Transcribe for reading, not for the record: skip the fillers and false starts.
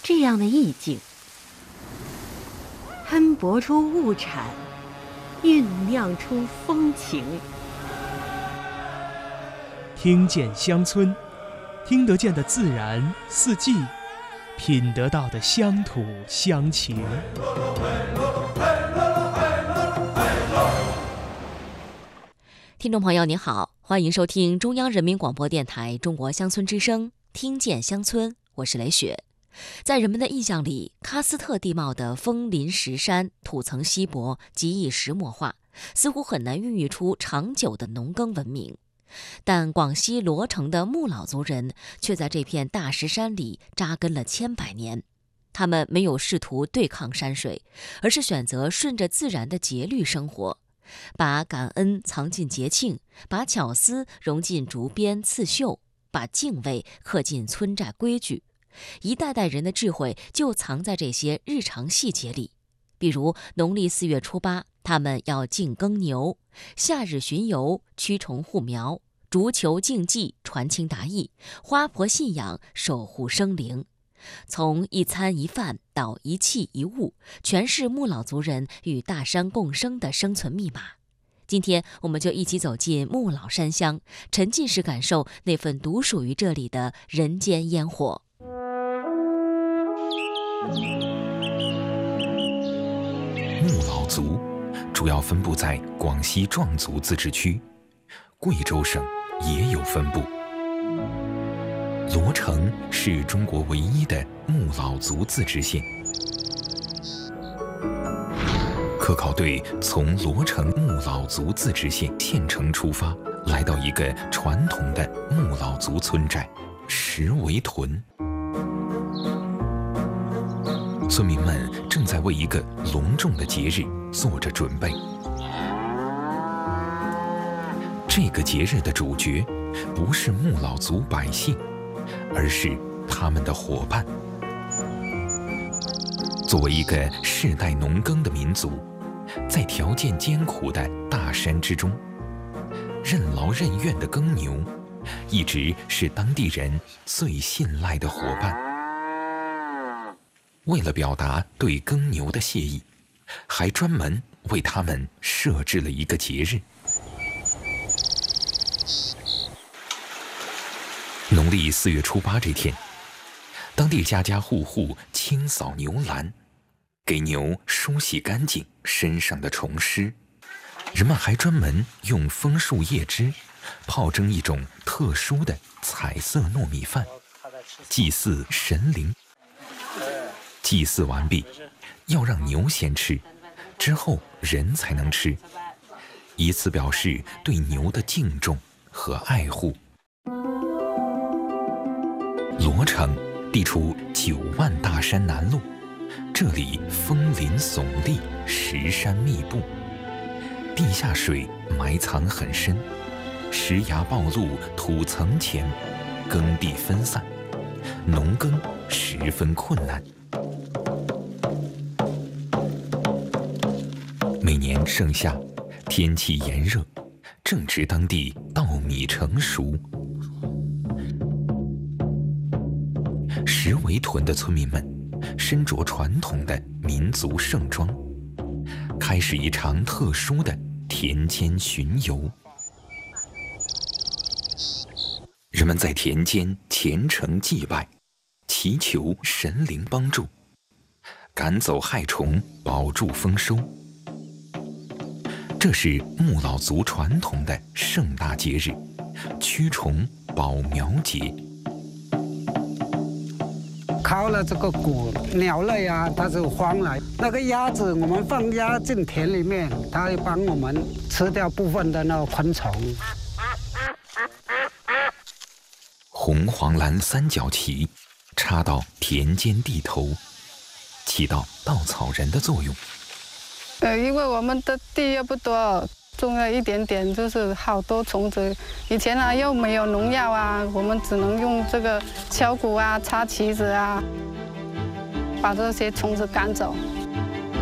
这样的意境，喷薄出物产，酝酿出风情。 听见乡村，听得见的自然四季，品得到的乡土乡情。 听众朋友您好，欢迎收听中央人民广播电台中国乡村之声，听见乡村，我是雷雪。在人们的印象里，喀斯特地貌的峰林石山、土层稀薄、极易石墨化，似乎很难孕育出长久的农耕文明。但广西罗城的木老族人却在这片大石山里扎根了千百年。他们没有试图对抗山水，而是选择顺着自然的节律生活，把感恩藏进节庆，把巧思融进竹编刺绣，把敬畏刻进村寨规矩。一代代人的智慧就藏在这些日常细节里。比如农历4月初8，他们要敬耕牛；夏日巡游，驱虫护苗；竹球竞技，传情达意；花婆信仰，守护生灵。从一餐一饭到一器一物，全是木老族人与大山共生的生存密码。今天我们就一起走进木老山乡，沉浸式感受那份独属于这里的人间烟火。 木老族主要分布在广西壮族自治区，贵州省也有分布。罗城是中国唯一的木老族自治县。科考队从罗城木老族自治县县城出发，来到一个传统的木老族村寨石围屯。村民们正在为一个隆重的节日做着准备。这个节日的主角不是木老族百姓，而是他们的伙伴。作为一个世代农耕的民族，在条件艰苦的大山之中，任劳任怨的耕牛一直是当地人最信赖的伙伴。为了表达对耕牛的谢意，还专门为他们设置了一个节日。农历4月初8这天，当地家家户户清扫牛栏，给牛梳洗干净身上的虫虱。人们还专门用枫树叶汁泡蒸一种特殊的彩色糯米饭，祭祀神灵。祭祀完毕，要让牛先吃，之后人才能吃，以此表示对牛的敬重和爱护。罗城地处9万大山南麓，这里峰林耸立，石山密布，地下水埋藏很深，石崖暴露，土层浅，耕地分散，农耕十分困难。每年盛夏，天气炎热，正值当地稻米成熟。石围屯的村民们身着传统的民族盛装，开始一场特殊的田间巡游。人们在田间虔诚祭拜，祈求神灵帮助，赶走害虫，保住丰收。这是木老族传统的盛大节日——驱虫保苗节。 靠了这个谷鸟类啊，它就荒来。那个鸭子，我们放鸭进田里面，它会帮我们吃掉部分的那个昆虫。 红黄蓝三角旗插到田间地头，起到稻草人的作用。 因为我们的地又不多，种了一点点，就是好多虫子。以前啊又没有农药啊，我们只能用这个敲鼓啊、插旗子啊，把这些虫子赶走。